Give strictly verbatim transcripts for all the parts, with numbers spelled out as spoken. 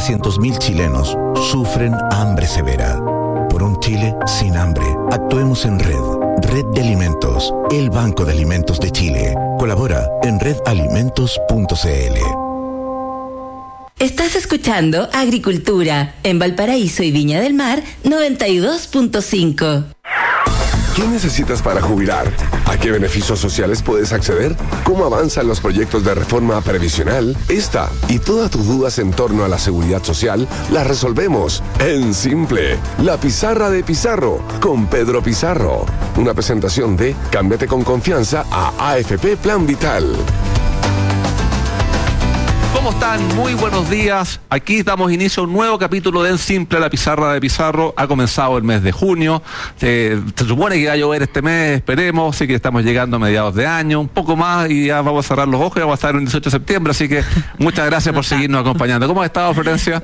setecientos mil chilenos sufren hambre severa. Por un Chile sin hambre, actuemos en red. Red de Alimentos, el Banco de Alimentos de Chile. Colabora en red alimentos punto c l. Estás escuchando Agricultura en Valparaíso y Viña del Mar noventa y dos punto cinco. ¿Qué necesitas para jubilar? ¿A qué beneficios sociales puedes acceder? ¿Cómo avanzan los proyectos de reforma previsional? Esta y todas tus dudas en torno a la seguridad social las resolvemos en Simple. La pizarra de Pizarro con Pedro Pizarro. Una presentación de Cámbiate con confianza a A F P Plan Vital. ¿Cómo están? Muy buenos días. Aquí damos inicio a un nuevo capítulo de En Simple, la pizarra de Pizarro. Ha comenzado el mes de junio. Eh, se supone que va a llover este mes, esperemos. Así que estamos llegando a mediados de año, un poco más y ya vamos a cerrar los ojos y vamos a estar en el dieciocho de septiembre. Así que muchas gracias por seguirnos acompañando. ¿Cómo has estado, Florencia?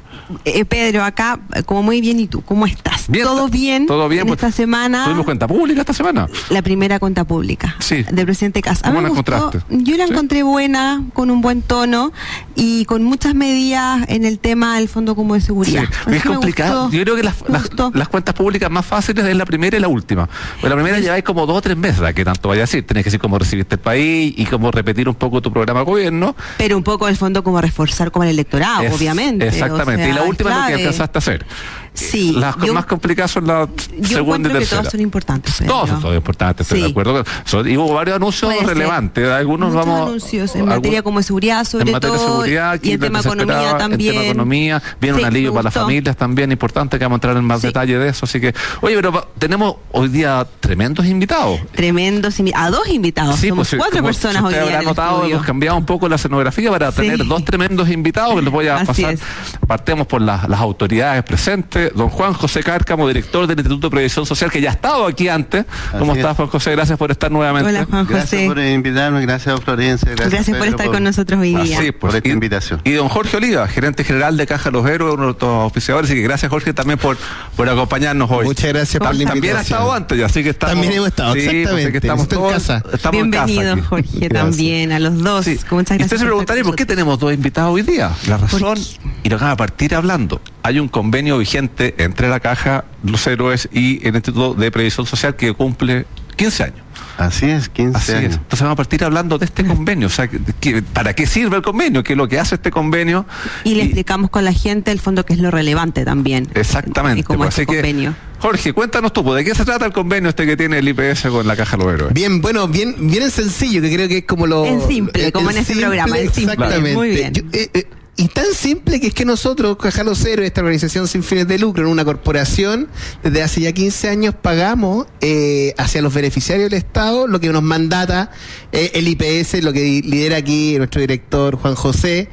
Eh, Pedro, acá, como muy bien, ¿y tú? ¿Cómo estás? Bien, ¿Todo bien? ¿Todo bien? En Pues, esta semana. ¿Tuvimos cuenta pública esta semana? La primera cuenta pública. Sí. Del presidente Kast. ¿Cómo A mí la me gustó. encontraste? Yo la ¿Sí? encontré buena, con un buen tono y con muchas medidas en el tema del Fondo Común de Seguridad. Sí. Es complicado. Gustó, Yo creo que las, las, las cuentas públicas más fáciles es la primera y la última. Pues la primera lleváis como dos o tres meses, ¿a qué tanto vaya a decir? Tenés que decir cómo recibiste el país y cómo repetir un poco tu programa de gobierno. Pero un poco el fondo como reforzar como el electorado, Es, obviamente. Exactamente. O sea, y la última es lo que clave. alcanzaste a hacer. Sí. Las yo, más complicadas son las yo segunda y encuentro que tercera. todas son importantes. Pedro. Todos son todos importantes, estoy Sí. de acuerdo. Son, y hubo varios anuncios Puede ser. relevantes. Algunos Muchos vamos. anuncios en algún- materia como de seguridad, sobre en materia de todo, seguridad, aquí y en lo tema que se economía esperaba, también. En tema economía, viene Sí, un alivio me para las gustó. familias también, importante que vamos a entrar en más Sí. detalle de eso. Así que, oye, pero pa- tenemos hoy día tremendos invitados. Tremendos, invi- a dos invitados, Sí, somos pues, cuatro como personas si hoy usted día habrá en el notado, estudio. hemos cambiado un poco la escenografía para Sí. tener dos tremendos invitados que les voy a Así pasar. es. Partemos por las, las autoridades presentes. Don Juan José Cárcamo, director del Instituto de Previsión Social, que ya ha estado aquí antes. ¿Cómo Así estás, es. Juan José? Gracias por estar nuevamente. Hola, Juan Gracias José. por invitarme, gracias a Florencia. Gracias, Gracias por Pedro, estar con nosotros hoy día. Así, por esta y, invitación. Y don Jorge Oliva, gerente general de Caja Los Héroes, uno de nuestros auspiciadores. Así que gracias, Jorge, también por, por acompañarnos hoy. Muchas gracias por la invitación. También ha estado antes, así que estamos. También hemos estado, sí, exactamente. pues, es que estamos Estoy en todos casa. Estamos en Bienvenido, casa aquí. Jorge, Gracias. también, a los dos. Sí. Muchas Y gracias. usted se por preguntaría estar por qué con tenemos dos invitados hoy día. La razón, ¿Por y lo que vamos a partir hablando, hay un convenio vigente entre la Caja Los Héroes y el Instituto de Previsión Social que cumple quince años. Así es, quince Así años. es. Entonces vamos a partir hablando de este convenio, o sea, que, que- ¿para qué sirve el convenio? ¿Qué es lo que hace este convenio? Y le explicamos con la gente el fondo que es lo relevante también. Exactamente. Y como pues, este así que, convenio. Jorge, cuéntanos tú, pues, ¿de qué se trata el convenio este que tiene el I P S con la Caja Los Héroes? Bien, bueno, bien, bien en sencillo, que creo que es como lo... En simple, eh, como en este programa, en simple. Exactamente. Muy bien. Yo, eh, eh, y tan simple que es que nosotros, Caja Los Héroes, esta organización sin fines de lucro, en una corporación, desde hace ya quince años pagamos eh, hacia los beneficiarios del Estado lo que nos mandata eh, el I P S, lo que lidera aquí nuestro director Juan José.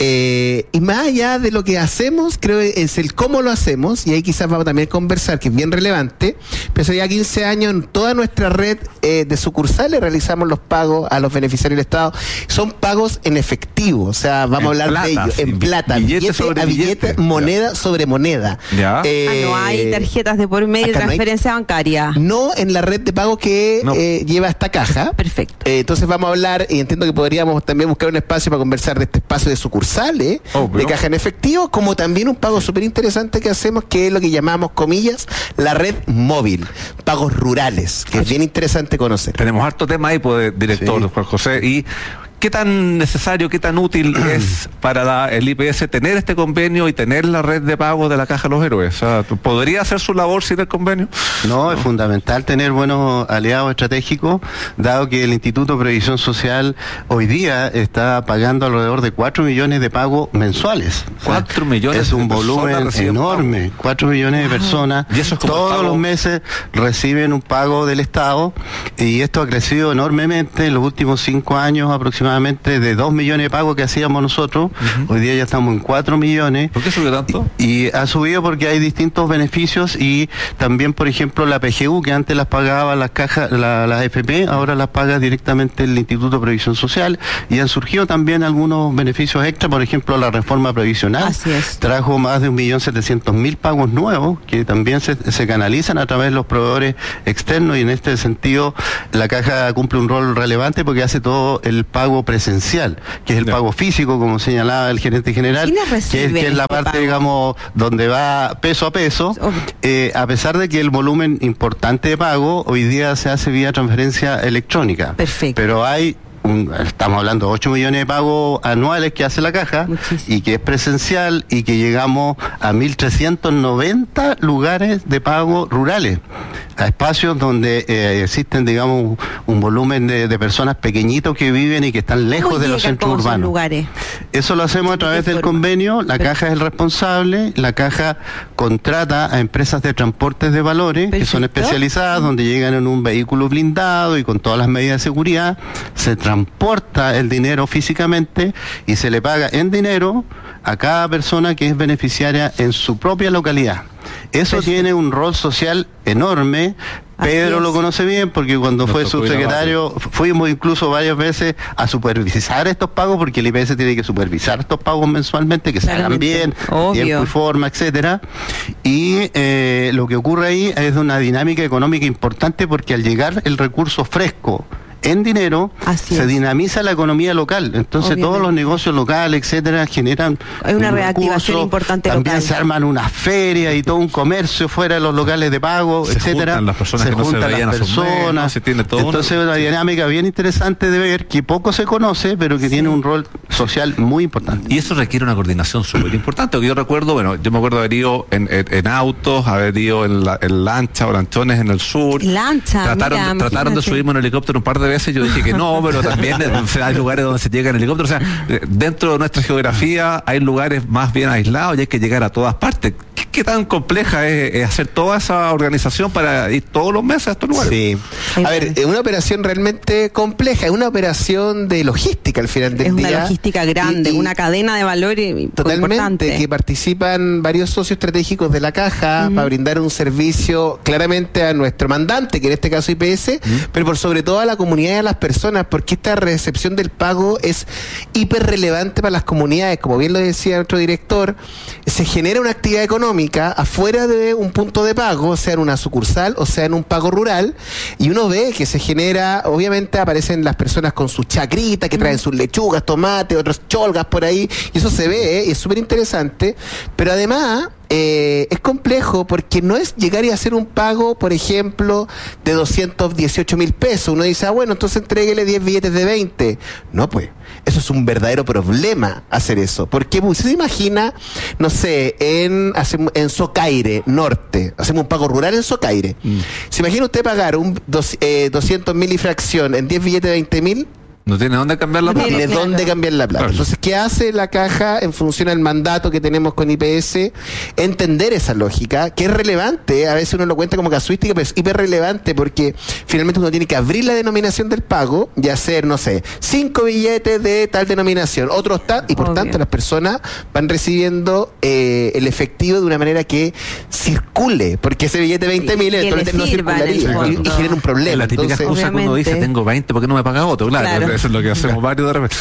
Eh, y más allá de lo que hacemos, creo que es el cómo lo hacemos, y ahí quizás vamos también a conversar, que es bien relevante. Pero hace ya quince años en toda nuestra red eh, de sucursales realizamos los pagos a los beneficiarios del Estado. Son pagos en efectivo, o sea, vamos En a hablar plata, de ellos, sí, en plata, billete billete, sobre a billete, billete. moneda sobre moneda. Ya. Eh, Ah, no hay tarjetas de por medio de acá no hay- transferencia bancaria. No en la red de pago que No. eh, lleva esta caja. Perfecto. Eh, entonces vamos a hablar, y entiendo que podríamos también buscar un espacio para conversar de este espacio de sucursales, Obvio. de caja en efectivo, como también un pago súper interesante que hacemos, que es lo que llamamos, comillas, la red móvil, pagos rurales, que es bien interesante conocer. Tenemos harto tema ahí, pues, director Sí. Juan José, y ¿qué tan necesario, qué tan útil es para la- el I P S tener este convenio y tener la red de pago de la Caja Los Héroes? O sea, ¿podría hacer su labor sin el convenio? No, es fundamental tener buenos aliados estratégicos, dado que el Instituto de Previsión Social hoy día está pagando alrededor de cuatro millones de pagos mensuales. O sea, Cuatro millones es un de personas volumen reciben enorme, cuatro millones de personas. Y eso es como el Todos pago- los meses reciben un pago del Estado, y esto ha crecido enormemente en los últimos cinco años aproximadamente, de dos millones de pagos que hacíamos nosotros. Hoy día ya estamos en cuatro millones. ¿Por qué subió tanto? Y ha subido porque hay distintos beneficios, y también, por ejemplo, la P G U, que antes las pagaba las cajas, la, las F P, ahora las paga directamente el Instituto de Previsión Social, y han surgido también algunos beneficios extra, por ejemplo, la reforma previsional. Así es. Trajo más de un millón setecientos mil pagos nuevos, que también se, se canalizan a través de los proveedores externos, y en este sentido la Caja cumple un rol relevante porque hace todo el pago pago presencial, que es el Ya. pago físico, como señalaba el gerente general, ¿Quiénes que es, reciben que es la este parte, pago? digamos, donde va peso a peso. Oh. Eh, a pesar de que el volumen importante de pago hoy día se hace vía transferencia electrónica. Perfecto. Pero hay un- estamos hablando de ocho millones de pagos anuales que hace la caja. Muchísimo. Y que es presencial y que llegamos a mil trescientos noventa lugares de pago rurales, a espacios donde eh, existen, digamos, un volumen de, de personas pequeñitos que viven y que están lejos ¿Cómo de los llegan centros todos esos urbanos. lugares? Eso lo hacemos a través qué del forma? convenio, la Pero- caja es el responsable, la caja contrata a empresas de transportes de valores que son Perfecto. especializadas, donde llegan en un vehículo blindado y con todas las medidas de seguridad, se transporta el dinero físicamente y se le paga en dinero a cada persona que es beneficiaria en su propia localidad. Eso Perfecto. tiene un rol social enorme. Así Pedro es. lo conoce bien porque cuando Nos fue tocó ir a subsecretario fuimos incluso varias veces a supervisar estos pagos, porque el I P S tiene que supervisar estos pagos mensualmente, que se hagan Claramente. bien, Obvio. tiempo y forma, etcétera. Y eh, lo que ocurre ahí es de una dinámica económica importante, porque al llegar el recurso fresco en dinero, Así se es. dinamiza la economía local. Entonces Obviamente. todos los negocios locales, etcétera, generan Hay una un reactivación recurso. importante También local. se arman unas ferias y todo un comercio fuera de los locales de pago, Se etcétera. juntan las personas que no se juntan veían las hace un mes, personas. ¿no? Se tiene todo Entonces una- una dinámica bien interesante de ver, que poco se conoce, pero que tiene un rol social muy importante. Y eso requiere una coordinación súper importante. Porque yo recuerdo, bueno, yo me acuerdo haber ido en, en- en autos, haber ido en, la, en lancha o lanchones en el sur. Lancha, Trataron, mira, trataron de imagínate. subirme en un helicóptero un par de veces. Yo dije que no, pero también eh, o sea, hay lugares donde se llega en helicóptero. O sea, eh, dentro de nuestra geografía hay lugares más bien aislados y hay que llegar a todas partes. ¿Qué, qué tan compleja es, es hacer toda esa organización para ir todos los meses a estos lugares? Sí. Ahí A va. ver, es una operación realmente compleja, es una operación de logística al final del Es día. una logística grande, Y- y una cadena de valores Totalmente, importante. que participan varios socios estratégicos de la caja para brindar un servicio claramente a nuestro mandante, que en este caso I P S, pero por sobre todo a la comunidad y a las personas, porque esta recepción del pago es hiper relevante para las comunidades. Como bien lo decía nuestro director, se genera una actividad económica afuera de un punto de pago, sea en una sucursal o sea en un pago rural, y uno ve que se genera, obviamente aparecen las personas con sus chacritas, que traen sus lechugas, tomates, otros cholgas por ahí, y eso se ve, ¿eh? Y es súper interesante, pero además eh, es complejo porque no es llegar y hacer un pago, por ejemplo, de doscientos dieciocho mil pesos. Uno dice, ah, bueno, entonces entréguele diez billetes de veinte. No, pues, eso es un verdadero problema hacer eso. Porque pues, se imagina, no sé, en, hacemos- en Socaire, norte, hacemos un pago rural en Socaire. ¿Se imagina usted pagar un dos, eh, doscientos mil y fracción en diez billetes de veinte mil? No tiene dónde cambiar la No plata. tiene- ¿De claro. dónde cambiar la plata? Claro. Entonces, ¿qué hace la caja en función al mandato que tenemos con I P S? Entender esa lógica, que es relevante, a veces uno lo cuenta como casuística, pero es hiper relevante porque finalmente uno tiene que abrir la denominación del pago y hacer, no sé, cinco billetes de tal denominación, otros tal, y por Obvio. tanto las personas van recibiendo eh, el efectivo de una manera que circule, porque ese billete de veinte mil Que le eventualmente no sirva en el circularía y, fondo. y genera un problema. Es la típica Entonces, excusa que uno obviamente. dice, tengo veinte, ¿por qué no me paga otro? Claro, Claro. eso es lo que hacemos varios de repente.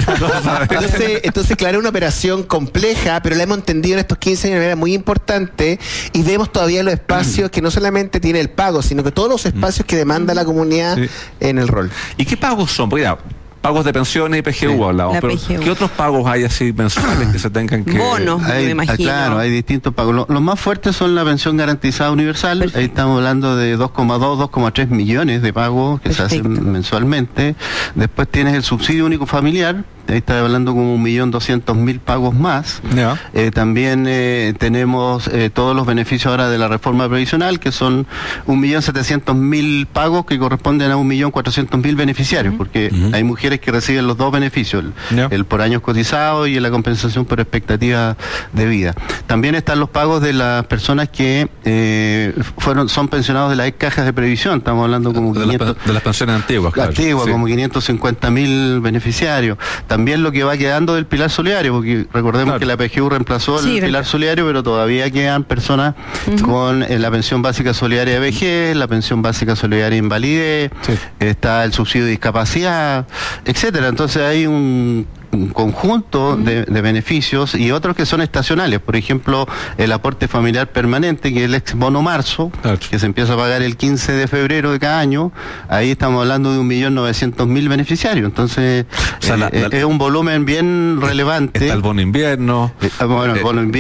Entonces, entonces, claro, es una operación compleja, pero la hemos entendido en estos quince años de manera muy importante y vemos todavía los espacios que no solamente tiene el pago, sino que todos los espacios que demanda la comunidad Sí. en el rol. ¿Y qué pagos son? Porque ya, pagos de pensiones y P G U Sí. hablamos, La pero P G U. ¿qué otros pagos hay así mensuales que se tengan que... Bonos. Hay, me imagino. ah, claro, hay distintos pagos. Lo- Los más fuertes son la pensión garantizada universal. Perfecto. Ahí estamos hablando de dos coma dos, dos coma tres millones de pagos que Perfecto. se hacen mensualmente. Después tienes el subsidio único familiar. Ahí está hablando como un millón doscientos mil pagos más. Ya. Eh, también eh, tenemos eh, todos los beneficios ahora de la reforma previsional, que son un millón setecientos mil pagos que corresponden a un millón cuatrocientos mil beneficiarios, porque Ujú. hay mujeres que reciben los dos beneficios, el, Ya. el por años cotizados y la compensación por expectativa de vida. También están los pagos de las personas que eh, fueron son pensionados de las cajas de previsión. Estamos hablando como De las, quinientos pen- de las pensiones antiguas, claro. Antigua, Sí. como quinientos cincuenta mil beneficiarios. También lo que va quedando del pilar solidario, porque recordemos Claro. que la P G U reemplazó Sí, el pilar verdad. solidario, pero todavía quedan personas con eh, la pensión básica solidaria de vejez, la pensión básica solidaria de invalidez, Sí. está el subsidio de discapacidad, etcétera. Entonces hay un un conjunto de, de beneficios y otros que son estacionales. Por ejemplo, el aporte familiar permanente, que es el ex bono marzo, Claro. que se empieza a pagar el quince de febrero de cada año. Ahí estamos hablando de un millón novecientos mil beneficiarios. Entonces, O sea, la- eh, la- es un volumen bien relevante. Está el bono invierno. Eh, bueno, el bono